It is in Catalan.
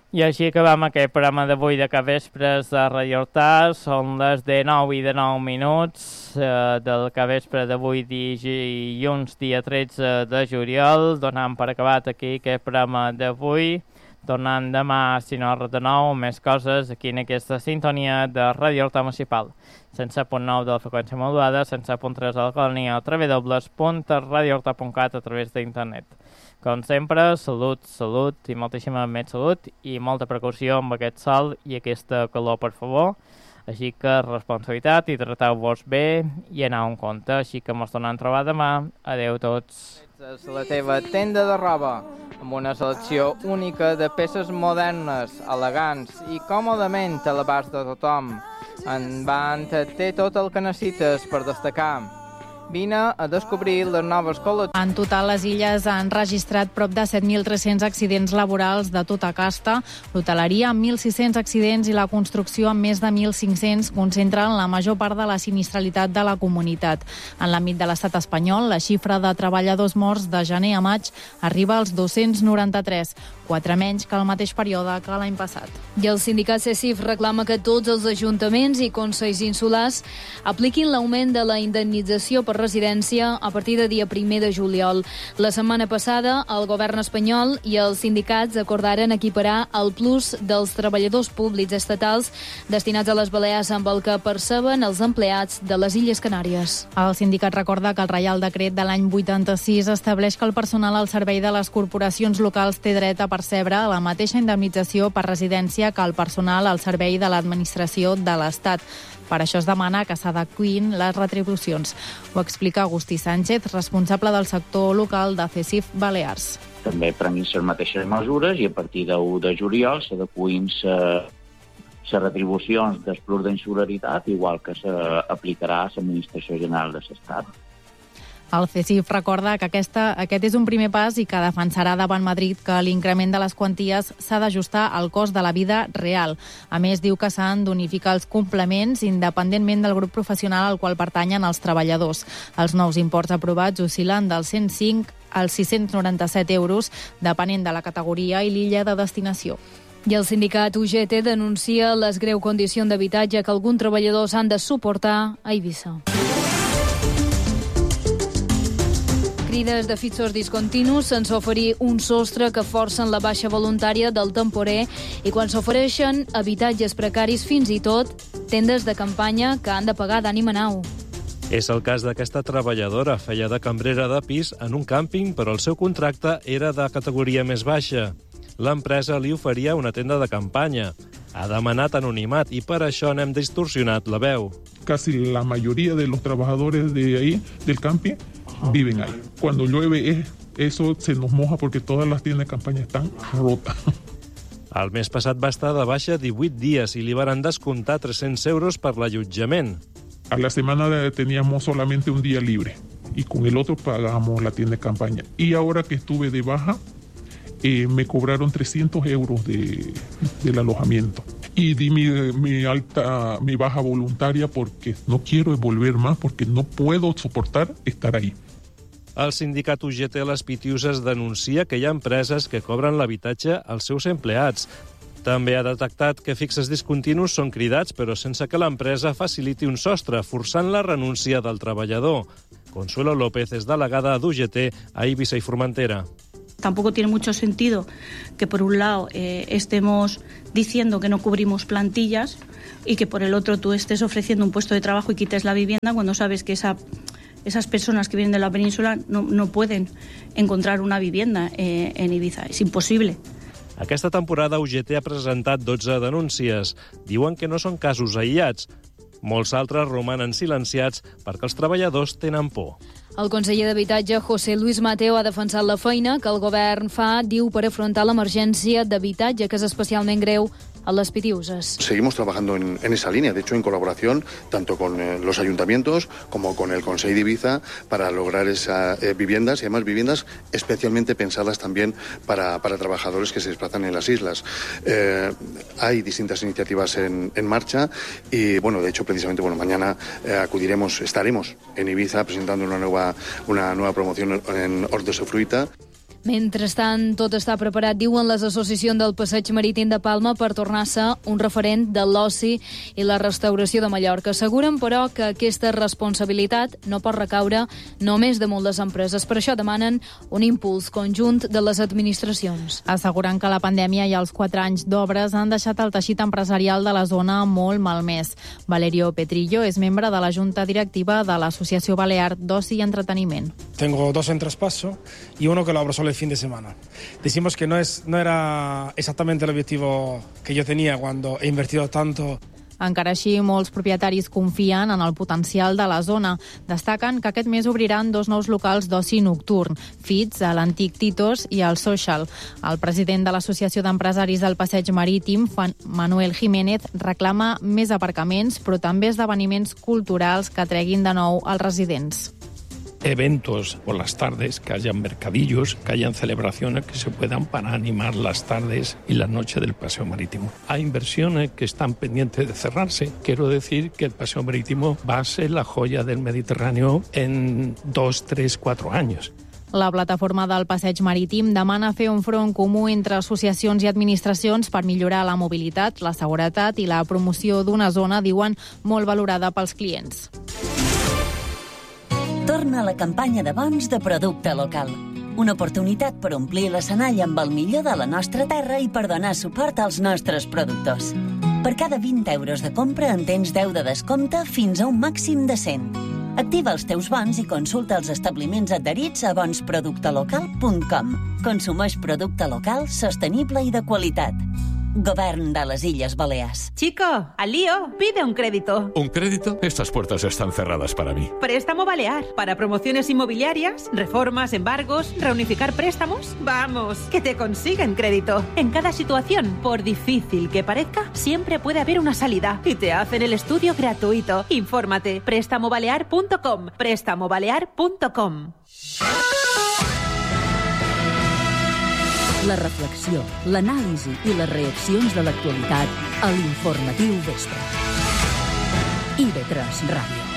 I així acabem aquest programa d'avui de Capvespres de Radio Horta. Són les 19 i 19 minuts del Capvespre d'avui dilluns, dia 13 de juliol. Donant per acabat aquí aquest programa d'avui. Tornant demà, si no de nou, més coses aquí en aquesta sintonia de Radio Horta Municipal. 107.9 de la freqüència modulada, 107.3 de la colònia, www.radiohorta.cat a través d'internet. Com sempre, salut i moltíssima més salut i molta precaució amb aquest sol i aquesta calor, per favor. Així que responsabilitat i trateu-vos bé i anar amb compte. Així que mos tornem a trobar demà. Adeu tots. És la teva tenda de roba, amb una selecció única de peces modernes, elegants i còmodament a l'abast de tothom. En Vant té tot el que necessites per destacar. Vine a descobrir les noves col·leccions. En total, les illes han registrat prop de 7.300 accidents laborals de tota casta. L'hoteleria, amb 1.600 accidents, i la construcció, amb més de 1.500, concentren la major part de la sinistralitat de la comunitat. En l'àmbit de l'estat espanyol, la xifra de treballadors morts de gener a maig arriba als 293, 4 menys que el mateix període que l'any passat. I el sindicat CECIF reclama que tots els ajuntaments i consells insulars apliquin l'augment de la indemnització per residència a partir de dia 1 de juliol. La setmana passada, el govern espanyol i els sindicats acordaren equiparar el plus dels treballadors públics estatals destinats a les Balears amb el que perceben els empleats de les Illes Canàries. El sindicat recorda que el Reial Decret de l'any 86 estableix que el personal al servei de les corporacions locals té dret a percebre la mateixa indemnització per residència que el personal al servei de l'administració de l'Estat. Per això es demana que s'adequin les retribucions. Ho explica Agustí Sánchez, responsable del sector local de CECIF Balears. També prenguin les mateixes mesures i a partir de 1 de juliol s'adequin les retribucions del plus d'insolidaritat, igual que s'aplicarà a l'Administració General de l'Estat. El CECIF recorda que aquest és un primer pas i que defensarà davant Madrid que l'increment de les quanties s'ha d'ajustar al cost de la vida real. A més, diu que s'han d'unificar els complements independentment del grup professional al qual pertanyen els treballadors. Els nous imports aprovats oscil·len dels 105 als 697 euros, depenent de la categoria i l'illa de destinació. I el sindicat UGT denuncia les greu condicions d'habitatge que alguns treballadors han de suportar a Eivissa. Crides de fixos discontinus sense oferir un sostre que forcen la baixa voluntària del temporer i quan s'ofereixen habitatges precaris, fins i tot tendes de campanya que han de pagar d'ànima nau. És el cas d'aquesta treballadora. Feia de cambrera de pis en un càmping, però el seu contracte era de categoria més baixa. L'empresa li oferia una tenda de campanya. Ha demanat anonimat i per això n'hem distorsionat la veu. Casi la mayoría de los trabajadores de ahí, del camping, viven ahí. Cuando llueve, eso se nos moja porque todas las tiendas de campaña están rotas. El mes passat va estar de baixa 18 dies i li van descomptar 300 euros per l'allotjament. A la semana teníamos solamente un día libre y con el otro pagábamos la tienda de campaña. Y ahora que estuve de baja, me cobraron 300 euros del alojamiento. Y di mi baja voluntaria porque no quiero volver más, porque no puedo soportar estar ahí. El sindicat UGT a les Pitiuses denuncia que hi ha empreses que cobren l'habitatge als seus empleats. També ha detectat que fixes discontinus són cridats, però sense que l'empresa faciliti un sostre, forçant la renúncia del treballador. Consuelo López és delegada d'UGT a Eivissa i Formentera. Tampoco tiene mucho sentido que por un lado estemos diciendo que no cubrimos plantillas y que por el otro tú estés ofreciendo un puesto de trabajo y quites la vivienda cuando sabes que esas personas que vienen de la península no pueden encontrar una vivienda en Ibiza. Es imposible. Aquesta temporada UGT ha presentat 12 denúncies. Diuen que no són casos aïllats. Molts altres romanen silenciats perquè els treballadors tenen por. El conseller d'Habitatge, José Luis Mateo, ha defensat la feina que el govern fa, diu, per afrontar l'emergència d'habitatge, que és especialment greu a les Pitiuses. Seguimos trabajando en esa línea, de hecho en colaboración tanto con los ayuntamientos como con el Consell de Ibiza para lograr esas viviendas y además viviendas especialmente pensadas también para trabajadores que se desplazan en las islas. Hay distintas iniciativas en marcha y bueno, de hecho precisamente mañana estaremos en Ibiza presentando una nueva promoción en Hort de Fruita. Mentrestant, tot està preparat, diuen les associacions del Passeig Marítim de Palma, per tornar-se un referent de l'oci i la restauració de Mallorca. Asseguren, però, que aquesta responsabilitat no pot recaure només damunt les empreses. Per això demanen un impuls conjunt de les administracions. Asseguren que la pandèmia i els 4 anys d'obres han deixat el teixit empresarial de la zona molt malmès. Valerio Petrillo és membre de la Junta Directiva de l'Associació Balear d'Oci i Entreteniment. Tengo 2 en traspaso y uno que lo abro solo el fin de semana. Decimos que no era exactamente el objetivo que yo tenía cuando he invertido tanto. Encara així, molts propietaris confien en el potencial de la zona. Destaquen que aquest mes obriran 2 nous locals d'oci nocturn, Fits, a l'antic Titos i al Social. El president de l'Associació d'Empresaris del Passeig Marítim, Manuel Jiménez, reclama més aparcaments, però també esdeveniments culturals que treguin de nou els residents. Eventos por las tardes, que hayan mercadillos, que hayan celebraciones que se puedan para animar las tardes y la noche del Paseo Marítimo. Hay inversiones que están pendientes de cerrarse. Quiero decir que el Paseo Marítimo va a ser la joya del Mediterráneo en 2, 3, 4 años. La plataforma del Passeig Marítim demana fer un front comú entre associacions i administracions per millorar la mobilitat, la seguretat i la promoció d'una zona, diuen, molt valorada pels clients. Torna la campanya de bons de producte local. Una oportunitat per omplir l'escenari amb el millor de la nostra terra i per donar suport als nostres productors. Per cada 20 euros de compra en tens 10 de descompte fins a un màxim de 100. Activa els teus bons i consulta els establiments adherits a bonsproductelocal.com. Consumeix producte local, sostenible i de qualitat. Govern de les Illes Balears. Chico, al lío, pide un crédito. ¿Un crédito? Estas puertas están cerradas para mí. Préstamo Balear. Para promociones inmobiliarias, reformas, embargos, reunificar préstamos. Vamos, que te consiguen crédito. En cada situación, por difícil que parezca, siempre puede haber una salida. Y te hacen el estudio gratuito. Infórmate. Prestamobalear.com. Prestamobalear.com. La reflexió, l'anàlisi i les reaccions de l'actualitat a l'Informatiu Vespre. IB3 Ràdio.